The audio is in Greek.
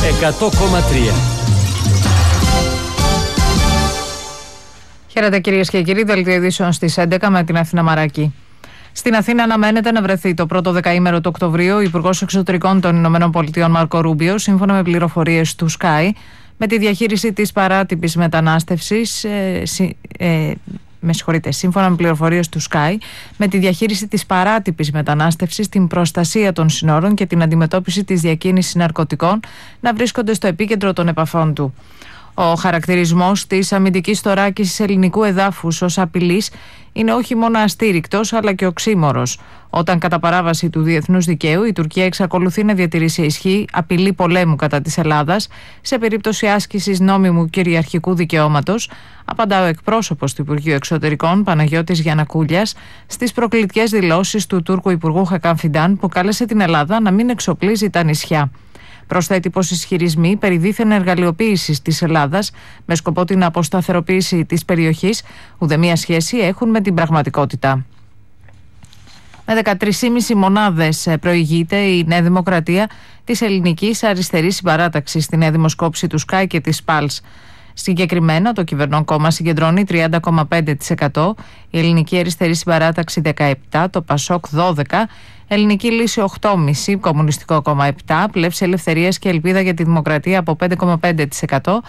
100,3. Χαίρετε κυρίες και κύριοι, δελτίο ειδήσεων στις 11 με την Αθήνα Μαράκη. Στην Αθήνα αναμένεται να βρεθεί το πρώτο δεκαήμερο του Οκτωβρίου ο Υπουργός Εξωτερικών των ηνωμένων Μάρκο Ρούμπιο, σύμφωνα με πληροφορίες του Sky, με τη διαχείριση της παράτυπης μετανάστευσης. Σύμφωνα με πληροφορίες του Sky, με τη διαχείριση της παράτυπης μετανάστευσης, την προστασία των συνόρων και την αντιμετώπιση της διακίνησης ναρκωτικών να βρίσκονται στο επίκεντρο των επαφών του. Ο χαρακτηρισμός της αμυντικής θωράκισης ελληνικού εδάφους ως απειλής είναι όχι μόνο αστήρικτος αλλά και οξύμορος. Όταν κατά παράβαση του διεθνούς δικαίου η Τουρκία εξακολουθεί να διατηρήσει ισχύ απειλή πολέμου κατά της Ελλάδας σε περίπτωση άσκησης νόμιμου κυριαρχικού δικαιώματος, απαντά ο εκπρόσωπος του Υπουργείου Εξωτερικών Παναγιώτης Γιαννακούλιας στις προκλητικές δηλώσεις του Τούρκου Υπουργού Χακάν Φιντάν, που κάλεσε την Ελλάδα να μην εξοπλίζει τα νησιά. Προσθέτει πως ισχυρισμοί περί δίθεν εργαλειοποίησης της Ελλάδας με σκοπό την αποσταθεροποίηση της περιοχής ουδέμια σχέση έχουν με την πραγματικότητα. Με 13,5 μονάδες προηγείται η Νέα Δημοκρατία της ελληνικής αριστερής συμπαράταξης στη νέα δημοσκόπηση του Sky και της Pulse. Συγκεκριμένα, το κυβερνών κόμμα συγκεντρώνει 30,5%, η ελληνική αριστερή συμπαράταξη 17%, το Πασόκ 12%, Ελληνική Λύση 8,5%, Κομμουνιστικό κόμμα 7%, Πλεύση Ελευθερίας και Ελπίδα για τη Δημοκρατία από 5,5%,